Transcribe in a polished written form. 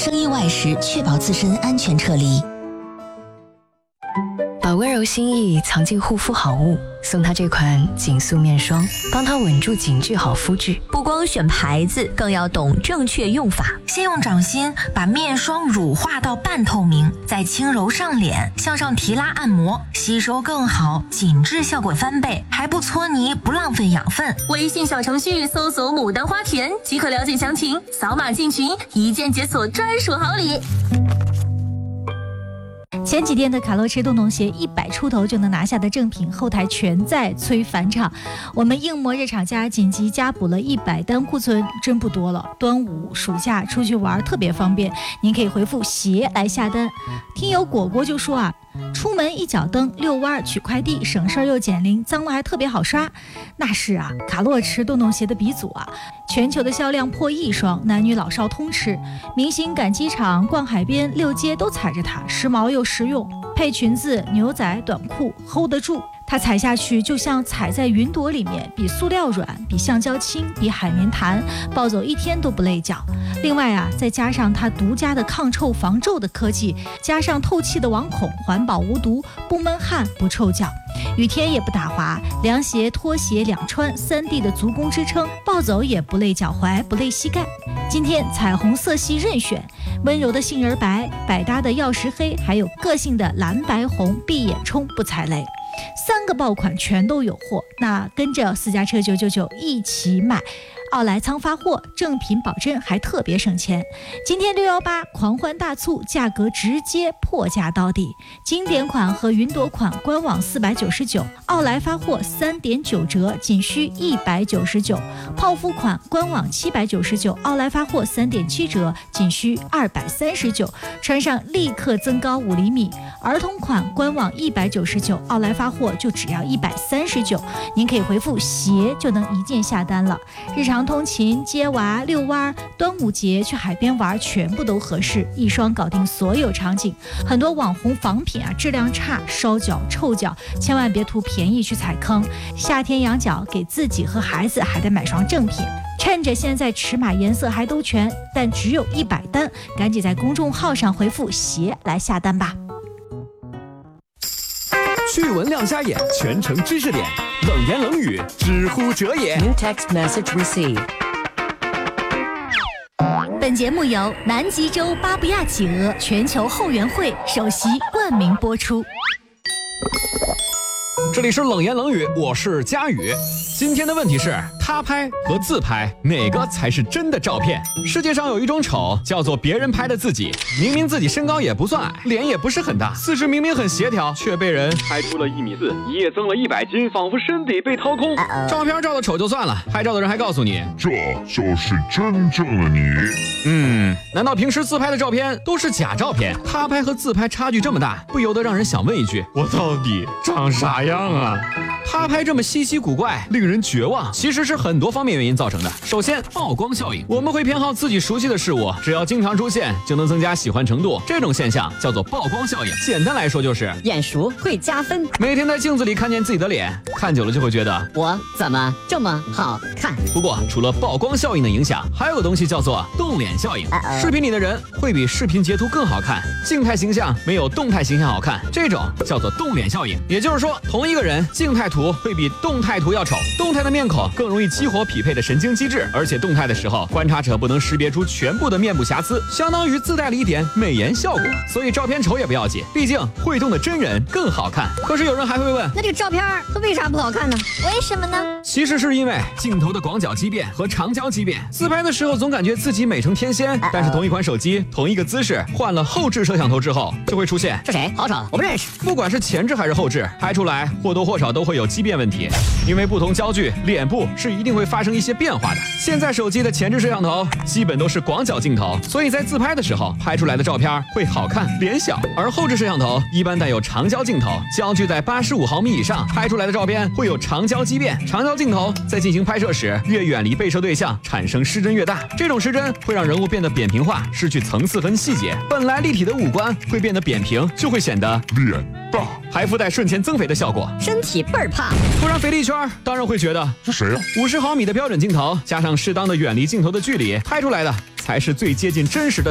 生意外时确保自身安全撤离。 把温柔心意藏进护肤好物，送他这款紧塑面霜，帮他稳住紧致好肤质。 不光选牌子，更要懂正确用法。 先用掌心把面霜乳化到半透明，再轻柔上脸，向上提拉按摩，吸收更好，紧致效果翻倍，还不搓泥，不浪费养分。 微信小程序搜索牡丹花田即可了解详情，扫码进群，一键解锁专属好礼。 前几天的卡洛驰洞洞鞋100出头就能拿下的正品，后台全在催返场。我们硬膜热厂家紧急加补了100单，库存真不多了。端午暑假出去玩特别方便，您可以回复鞋来下单。听友果果就说啊，出门一脚蹬，遛弯取快递，省事儿又减龄，脏了还特别好刷。那是啊，卡洛驰洞洞鞋的鼻祖啊，全球的销量破1亿双，男女老少通吃。明星赶机场、逛海边、溜街都踩着它，时髦又实用，配裙子、牛仔、短裤 hold 得住。它踩下去就像踩在云朵里面，比塑料软，比橡胶轻，比海绵弹，抱走1天都不累脚。另外啊，再加上它独家的抗臭防皱的科技，加上透气的网孔，环保无毒，不闷汗不臭脚，雨天也不打滑，凉鞋拖鞋两穿，3D 的足弓支撑，抱走也不累脚踝，不累膝盖。今天彩虹色系任选，温柔的杏仁白，百搭的曜石黑，还有个性的蓝白红，闭眼冲不踩雷。3个爆款全都有货，那跟着私家车999一起买，奥莱仓发货，正品保真，还特别省钱。今天618狂欢大促，价格直接破价到底。经典款和云朵款官网499，奥莱发货3.9折，仅需199。泡芙款官网799，奥莱发货3.7折，仅需239。穿上立刻增高5厘米。儿童款官网199，奥莱发货就只要139。您可以回复鞋就能一键下单了。日常通勤、接娃、遛弯、端午节去海边玩，全部都合适，一双搞定所有场景。很多网红仿品啊，质量差，烧脚、臭脚，千万别图便宜去踩坑。夏天养脚，给自己和孩子还得买双正品。趁着现在尺码颜色还都全，但只有100单，赶紧在公众号上回复鞋来下单吧。 趣闻亮瞎眼，全程知识点，冷言冷语，知乎者也。 New text message received。 本节目由南极洲巴布亚企鹅全球后援会首席冠名播出。 这里是冷言冷语，我是佳宇。今天的问题是，他拍和自拍哪个才是真的照片？世界上有一种丑叫做别人拍的自己，明明自己身高也不算矮，脸也不是很大，四肢明明很协调，却被人拍出了1.4米，一夜增了100斤，仿佛身体被掏空。照片照的丑就算了，拍照的人还告诉你， 这就是真正的你。 难道平时自拍的照片都是假照片？他拍和自拍差距这么大，不由得让人想问一句，我到底长啥样啊？他拍这么稀奇古怪，令人绝望，其实是很多方面原因造成的。首先，曝光效应，我们会偏好自己熟悉的事物，只要经常出现，就能增加喜欢程度。这种现象叫做曝光效应。简单来说就是眼熟会加分。 每天在镜子里看见自己的脸，看久了就会觉得我怎么这么好看？ 不过，除了曝光效应的影响，还有个东西叫做动脸效应。视频里的人会比视频截图更好看，静态形象没有动态形象好看，这种叫做动脸效应。也就是说，同一个人，静态图会比动态图要丑，动态的面孔更容易激活匹配的神经机制，而且动态的时候，观察者不能识别出全部的面部瑕疵，相当于自带了一点美颜效果。所以照片丑也不要紧，毕竟会动的真人更好看。可是有人还会问， 那这个照片它为啥不好看呢？ 为什么呢？ 其实是因为镜头的广角畸变和长焦畸变。自拍的时候总感觉自己美成天仙，但是同一款手机同一个姿势换了后置摄像头之后，就会出现这谁好丑，我不认识。 不管是前置还是后置，拍出来或多或少都会有畸变问题。因为不同焦距，脸部是一定会发生一些变化的。现在手机的前置摄像头基本都是广角镜头，所以在自拍的时候拍出来的照片会好看脸小，而后置摄像头一般带有长焦镜头，焦距在85毫米以上，拍出来的照片会有长焦畸变。长焦镜头在进行拍摄时，越远离被摄对象，产生失真越大。这种失真会让人物变得扁平化，失去层次跟细节。本来立体的五官会变得扁平，就会显得脸大， 还附带瞬间增肥的效果， 身体倍儿胖。 突然肥了一圈，当然会觉得是谁啊 ？50毫米的标准镜头加上适当的远离镜头的距离，拍出来的才是最接近真实的